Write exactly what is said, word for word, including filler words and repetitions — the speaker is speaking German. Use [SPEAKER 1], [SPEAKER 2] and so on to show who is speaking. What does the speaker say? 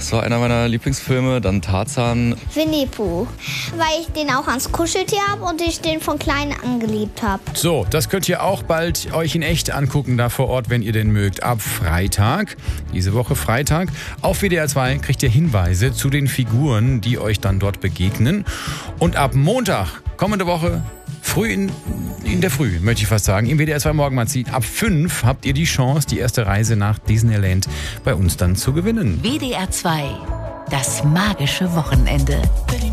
[SPEAKER 1] Das war einer meiner Lieblingsfilme. Dann Tarzan.
[SPEAKER 2] Winnie Pooh, weil ich den auch ans Kuscheltier habe und ich den von klein an geliebt habe.
[SPEAKER 3] So, das könnt ihr auch bald euch in echt angucken, da vor Ort, wenn ihr den mögt. Ab Freitag, diese Woche Freitag, auf W D R zwei kriegt ihr Hinweise zu den Figuren, die euch dann dort begegnen. Und ab Montag, kommende Woche, früh in, in der Früh, möchte ich fast sagen, im W D R zwei Morgenmagazin, ab fünf habt ihr die Chance, die erste Reise nach Disneyland bei uns dann zu gewinnen.
[SPEAKER 4] W D R zwei, das magische Wochenende.